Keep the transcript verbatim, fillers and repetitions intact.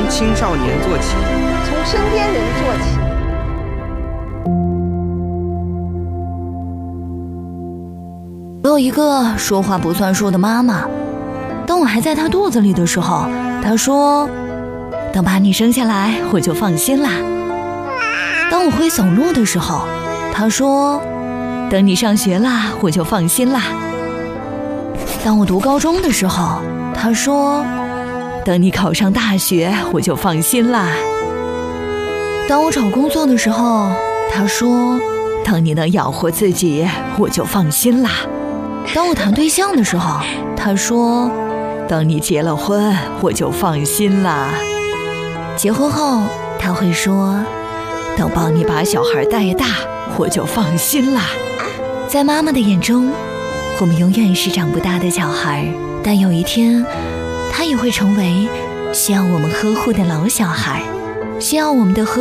青少年做起， 从身边人做起。 我有一个说话不算数的妈妈，当我还在她肚子里的时候，她说：“等把你生下来，我就放心啦。”当我会走路的时候，她说：“等你上学啦，我就放心啦。”当我读高中的时候，她说：“等你考上大学，我就放心啦。”当我找工作的时候，她说：“等你能养活自己，我就放心啦。”当我谈对象的时候，她说：“等你结了婚，我就放心啦。”结婚后，她会说：“等帮你把小孩带大，我就放心啦。”在妈妈的眼中，我们永远是长不大的小孩，但有一天，她也会成为需要我们呵护的老小孩，需要我们的呵